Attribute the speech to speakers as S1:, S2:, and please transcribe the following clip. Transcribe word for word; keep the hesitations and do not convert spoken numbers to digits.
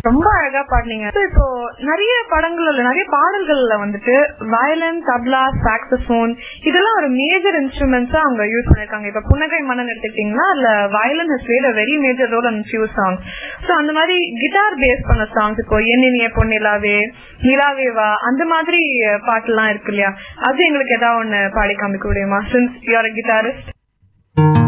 S1: ரொம்ப அழகா பாடுனீங்க. இப்போ நிறைய படங்கள்ல நிறைய பாடல்கள்ல வந்துட்டு வயலின், தப்லா, சாக்ஸோபோன் இதெல்லாம் ஒரு மேஜர் இன்ஸ்ட்ருமெண்ட்ஸா அவங்க யூஸ் பண்ணிருக்காங்க. இப்ப புன்னகை மன்னன் எடுத்துக்கிட்டீங்கன்னா அதுல violin has played a very major role in few songs. So அந்த மாதிரி கிட்டார் பேஸ் பண்ண சாங்ஸ், இப்போ எண்ணினிய பொன்னிலாவே, நிலாவேவா, அந்த மாதிரி பாட்டு எல்லாம் இருக்கு இல்லையா, அது எங்களுக்கு ஏதாவது ஒண்ணு பாடி காமிக்க முடியுமா? Since you are a guitarist.